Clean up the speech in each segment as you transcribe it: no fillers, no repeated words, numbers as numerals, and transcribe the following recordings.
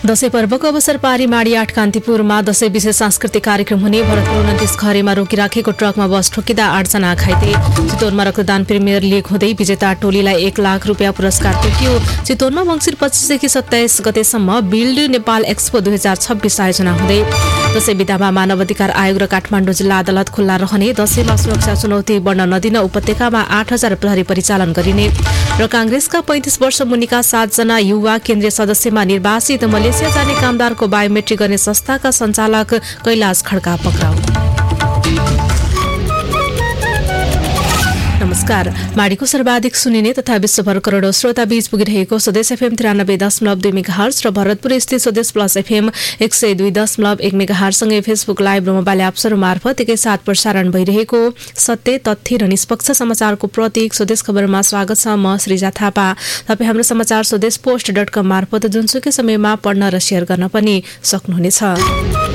दशैं पर्वको अवसर पारी माडी 8 कान्तिपुरमा दशैं विशेष सांस्कृतिक कार्यक्रम हुने। भरतपुर 29 खरेमा रोकिराखेको ट्रकमा बस ठोकिँदा 8 जना घाइते। चितवनमा रक्तदान प्रिमियर लिग हुँदै विजेता टोलीलाई 1 लाख रुपियाँ पुरस्कार तोकियो। चितवनमा मङ्सिर 25 देखि 27 गतेसम्म बिल्ड नेपाल एक्सपो 2026 आयोजना हुँदै। दशैं बिदामा मानव अधिकार आयोग र काठमाडौँ जिल्ला अदालत खुल्ला रहने। दशैंमा सुरक्षा चुनौती बढ्न नदिन उपत्यकामा 8000 प्रहरी परिचालन गरिने। र कांग्रेसका 35 वर्ष मुनिका 7 जना युवा केन्द्रीय सदस्यमा निर्वाचित। मलेसिया जाने कामदारको बायोमेट्रिक गर्ने संस्थाका सञ्चालक कैलाश खड्का पक्राउ। नमस्कार। माडीको सर्वाधिक सुनिने तथा विश्वभर करोडौं श्रोता बीच पुगिरहेको स्वदेश एफएम 93.2 मेगाहर्ज र भरतपुर स्थित स्वदेश प्लस एफएम 102.1 मेगाहर्ज सँगै फेसबुक लाइभ र मोबाइल एप्सहरू मार्फत एकैसाथ प्रसारण भइरहेको सत्य, तथ्य र निष्पक्ष समाचारको प्रतीक स्वदेश खबरमा स्वागत छ। म श्रीजा थापा। तपाईँ हाम्रो समाचार स्वदेश post.com मार्फत जुनसुकै समयमा पढ्न र शेयर गर्न पनि सक्नुहुनेछ।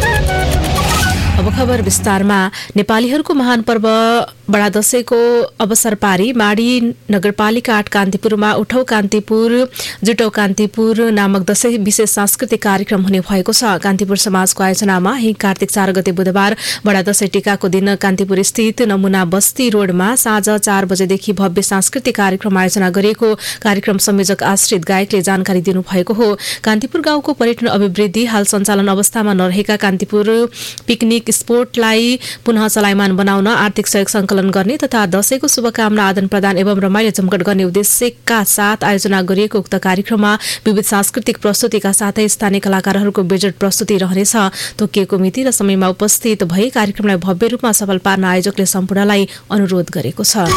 अब खबर विस्तारमा। नेपालीहरूको महान पर्व बडा दशैंको अवसर पारी माडी नगरपालिका 8 कान्तिपुरमा उठौ कान्तिपुर जुटौ कान्तिपुर नामक दशैं विशेष सांस्कृतिक कार्यक्रम हुने भएको छ। कान्तिपुर समाजको आयोजनामा कार्तिक 4 गते बुधबार बडा दशैं टीकाको दिन कान्तिपुर स्थित नमुना बस्ती रोडमा साँझ 4 बजेदेखि भव्य सांस्कृतिक कार्यक्रम आयोजना गरिएको कार्यक्रम संयोजक आश्रित गायकले जानकारी दिनुभएको हो। कान्तिपुर गाउँको पर्यटन अभिवृद्धि, हाल सञ्चालन अवस्थामा नरहेका कान्तिपुर पिकनिक स्पोर्टलाई पुनः चलायमान बनाउन आर्थिक सहयोग संकलन गर्ने तथा दशैंको शुभकामना आदान प्रदान एवं रमाइलो जमघट गर्ने उद्देश्यका साथ आयोजना गरिएको उक्त कार्यक्रममा विविध सांस्कृतिक प्रस्तुतिका साथै स्थानीय कलाकारहरूको बेजोड प्रस्तुति रहनेछ। तोकिएको मिति र समयमा उपस्थित भई कार्यक्रमलाई भव्य रूपमा सफल पार्न आयोजकले सम्पूर्णलाई अनुरोध गरेको छ।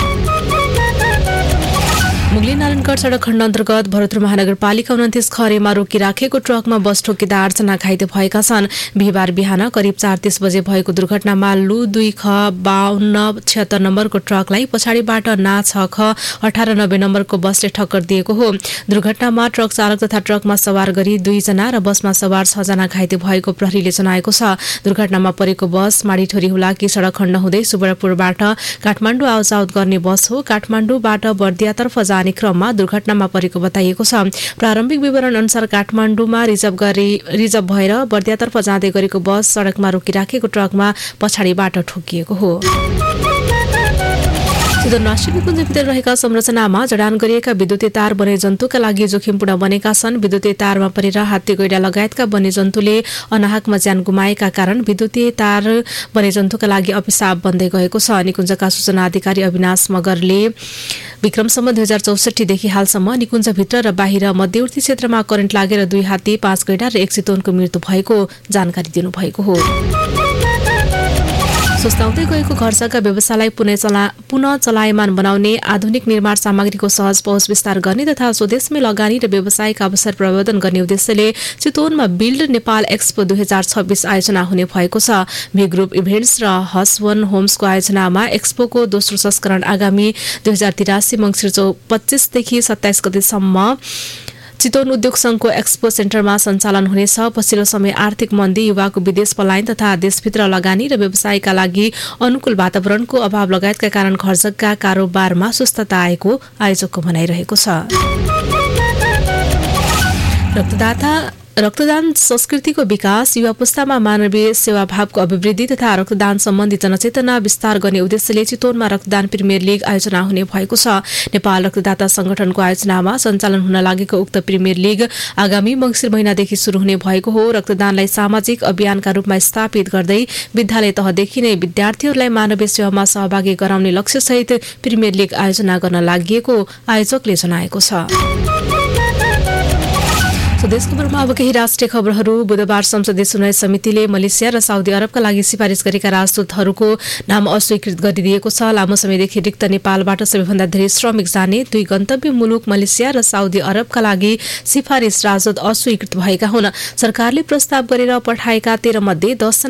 मुगली नारायणगढ सडक खण्ड अन्तर्गत भरतपुर महानगरपालिका 29 खरेमा रोकिराखेको ट्रकमा बस ठोकिँदा 8 जना घाइते भएका छन्। बिहिबार बिहान करिब 4:30 बजे भएको दुर्घटनामा लु 2 ख 5276 नम्बरको ट्रकलाई पछाडिबाट ना 6 ख 1890 नम्बरको बसले ठक्कर दिएको हो। दुर्घटनामा ट्रक चालक तथा ट्रकमा सवार गरी 2 जना र बसमा सवार 6 जना घाइते भएको प्रहरीले जनाएको छ। दुर्घटनामा परेको बस माडीठोरी हुलाकी सडक खण्ड हुँदै सुवर्णपुरबाट काठमाडौँ आउजाउत गर्ने बस हो। काठमाडौँबाट बर्दियातर्फ जाने क्रममा दुर्घटनामा परेको बताइएको छ। प्रारम्भिक विवरण अनुसार काठमाडौँमा रिजर्भ भएर बर्दियातर्फ जाँदै गरेको बस सडकमा रोकिराखेको ट्रकमा पछाडिबाट ठोकिएको हो। चितवन राष्ट्रिय निकुञ्जभित्र रहेका संरचनामा जडान गरिएका विद्युतीय तार वन्यजन्तुका लागि जोखिमपूर्ण बनेका छन्। विद्युतीय तारमा परेर हात्ती, गैंडा लगायतका वन्यजन्तुले अनाहकमा ज्यान गुमाएका कारण विद्युतीय तार वन्यजन्तुका लागि अभिशाप बन्दै गएको छ। निकुञ्जका सूचना अधिकारी अविनाश मगरले विक्रमसम्म 2064 देखि हालसम्म निकुञ्जभित्र र बाहिर मध्यवर्ती क्षेत्रमा करेन्ट लागेर 2 हात्ती, 5 गैंडा र 1 चितवनको मृत्यु भएको जानकारी दिनुभएको हो। सुस्ताउँदै गएको घरजग्गा व्यवसायलाई पुनः चलायमान बनाउने, आधुनिक निर्माण सामग्रीको सहज पहुँच विस्तार गर्ने तथा स्वदेशमै लगानी र व्यवसायिक अवसर प्रवर्धन गर्ने उद्देश्यले चितवनमा बिल्ड नेपाल एक्सपो 2026 आयोजना हुने भएको छ। भी ग्रुप इभेन्ट्स र हस1 होम्सको आयोजनामा एक्सपोको दोस्रो संस्करण आगामी 2083 मङ्सिर 25 देखि 27 गतेसम्म चितवन उद्योग संघको एक्सपो सेन्टरमा सञ्चालन हुनेछ। पछिल्लो समय आर्थिक मन्दी, युवाको विदेश पलायन तथा देशभित्र लगानी र व्यवसायका लागि अनुकूल वातावरणको अभाव लगायतका कारण घरजग्गा कारोबारमा सुस्तता आएको आयोजकको भनाइरहेको छ। रक्तदान संस्कृतिको विकास, युवा पुस्तामा मानवीय सेवाभावको अभिवृद्धि तथा रक्तदान सम्बन्धी जनचेतना विस्तार गर्ने उद्देश्यले चितवनमा रक्तदान प्रिमियर लिग आयोजना हुने भएको छ। नेपाल रक्तदाता संगठनको आयोजनामा सञ्चालन हुन लागेको उक्त प्रिमियर लिग आगामी मङ्सिर महिनादेखि शुरू हुने भएको हो। रक्तदानलाई सामाजिक अभियानका रूपमा स्थापित गर्दै विद्यालय तहदेखि नै विद्यार्थीहरूलाई मानवीय सेवामा सहभागी गराउने लक्ष्यसहित प्रिमियर लिग आयोजना गर्न लागि आयोजकले जनाएको छ। स्वदेश खबरमा अब केही राष्ट्रिय खबरहरू। बुधबार संसदीय सुनवाई समितिले मलेसिया र साउदी अरबका लागि सिफारिस गरेका राजदूतहरूको नाम अस्वीकृत गरिदिएको छ। लामो समयदेखि रिक्त नेपालबाट सबैभन्दा धेरै श्रमिक जाने 2 गन्तव्य मुलुक मलेसिया र साउदी अरबका लागि सिफारिस राजदूत अस्वीकृत भएका हुन्। सरकारले प्रस्ताव गरेर पठाएका 13 मध्ये 10 जना